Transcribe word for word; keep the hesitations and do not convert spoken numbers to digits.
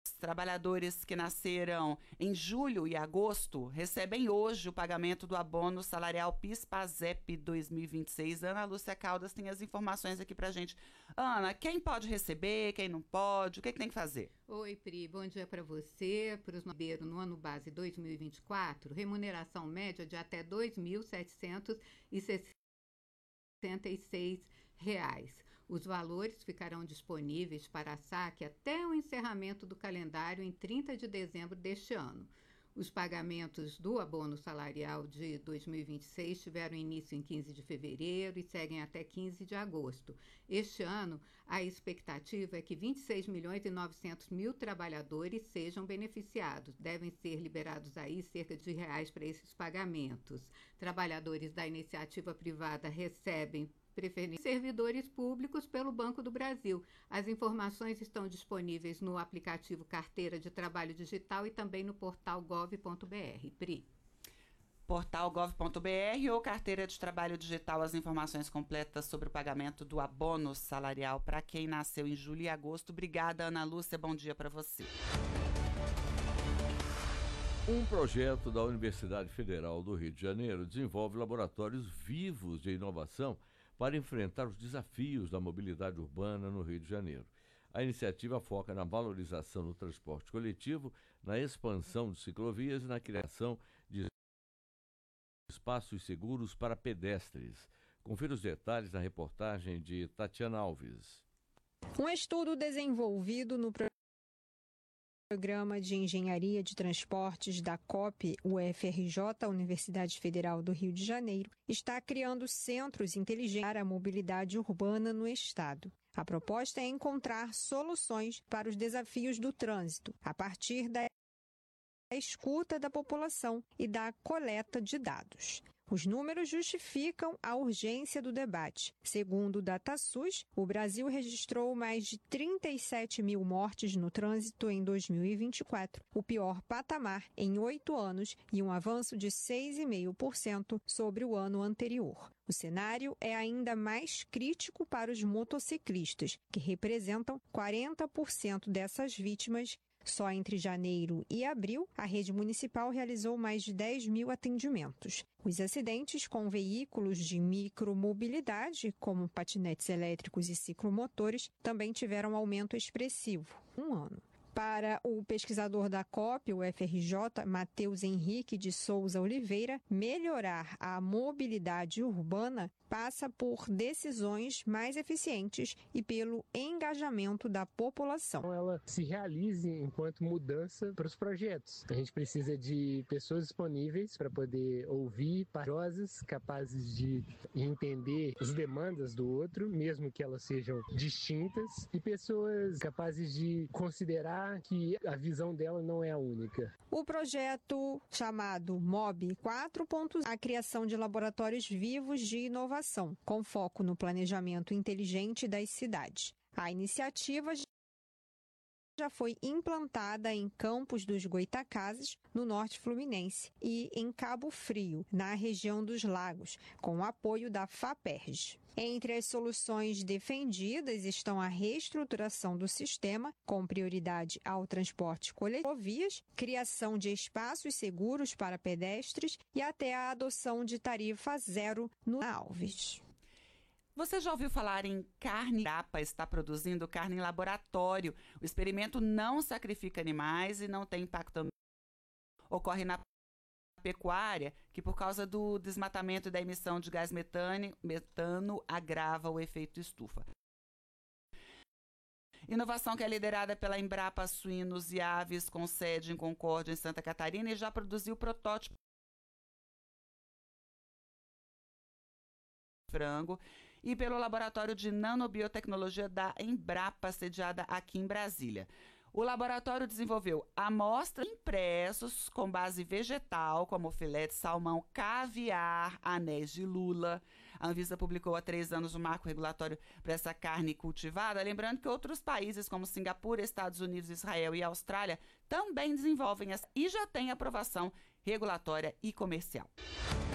trabalhadores que nasceram em julho e agosto recebem hoje o pagamento do abono salarial PIS/PASEP dois mil e vinte e seis. Ana Lúcia Caldas tem as informações aqui pra gente. Ana, quem pode receber, quem não pode, o que, que tem que fazer? Oi, Pri, bom dia para você. Para os receberam no ano base dois mil e vinte e quatro, remuneração média de até dois mil setecentos e sessenta e seis reais. Os valores ficarão disponíveis para saque até o encerramento do calendário em trinta de dezembro deste ano. Os pagamentos do abono salarial de dois mil e vinte e seis tiveram início em quinze de fevereiro e seguem até quinze de agosto. Este ano, a expectativa é que vinte e seis milhões e novecentos mil trabalhadores sejam beneficiados. Devem ser liberados aí cerca de reais para esses pagamentos. Trabalhadores da iniciativa privada recebem preferência servidores públicos pelo Banco do Brasil. As informações estão disponíveis no aplicativo Carteira de Trabalho Digital e também no portal gov ponto br. Pri. Portal gov ponto br ou Carteira de Trabalho Digital, as informações completas sobre o pagamento do abono salarial para quem nasceu em julho e agosto. Obrigada, Ana Lúcia. Bom dia para você. Um projeto da Universidade Federal do Rio de Janeiro desenvolve laboratórios vivos de inovação para enfrentar os desafios da mobilidade urbana no Rio de Janeiro. A iniciativa foca na valorização do transporte coletivo, na expansão de ciclovias e na criação de espaços seguros para pedestres. Confira os detalhes na reportagem de Tatiana Alves. Um estudo desenvolvido no Programa de Engenharia de Transportes da C O P, U F R J, Universidade Federal do Rio de Janeiro, está criando centros inteligentes para a mobilidade urbana no estado. A proposta é encontrar soluções para os desafios do trânsito, a partir da escuta da população e da coleta de dados. Os números justificam a urgência do debate. Segundo o DataSUS, o Brasil registrou mais de trinta e sete mil mortes no trânsito em dois mil e vinte e quatro, o pior patamar em oito anos e um avanço de seis vírgula cinco por cento sobre o ano anterior. O cenário é ainda mais crítico para os motociclistas, que representam quarenta por cento dessas vítimas. Só entre janeiro e abril, a rede municipal realizou mais de dez mil atendimentos. Os acidentes com veículos de micromobilidade, como patinetes elétricos e ciclomotores, também tiveram aumento expressivo, um ano. Para o pesquisador da C O P, o F R J, Matheus Henrique de Souza Oliveira, melhorar a mobilidade urbana passa por decisões mais eficientes e pelo engajamento da população. Ela se realize enquanto mudança para os projetos. A gente precisa de pessoas disponíveis para poder ouvir, parosas, capazes de entender as demandas do outro, mesmo que elas sejam distintas, e pessoas capazes de considerar que a visão dela não é a única. O projeto chamado MOB quatro ponto zero, a criação de laboratórios vivos de inovação, com foco no planejamento inteligente das cidades. A iniciativa já foi implantada em Campos dos Goytacazes, no norte fluminense, e em Cabo Frio, na região dos Lagos, com o apoio da FAPERJ. Entre as soluções defendidas estão a reestruturação do sistema, com prioridade ao transporte coletivo, vias, criação de espaços seguros para pedestres e até a adoção de tarifa zero no Alves. Você já ouviu falar em carne? Embrapa está produzindo carne em laboratório. O experimento não sacrifica animais e não tem impacto. Ocorre na pecuária, que por causa do desmatamento e da emissão de gás metano, metano agrava o efeito estufa. Inovação que é liderada pela Embrapa Suínos e Aves, com sede em Concórdia, em Santa Catarina, e já produziu protótipo frango, e pelo Laboratório de Nanobiotecnologia da Embrapa, sediada aqui em Brasília. O laboratório desenvolveu amostras impressos com base vegetal, como filé de salmão, caviar, anéis de lula. A Anvisa publicou há três anos o marco regulatório para essa carne cultivada, lembrando que outros países como Singapura, Estados Unidos, Israel e Austrália também desenvolvem essa e já têm aprovação regulatória e comercial.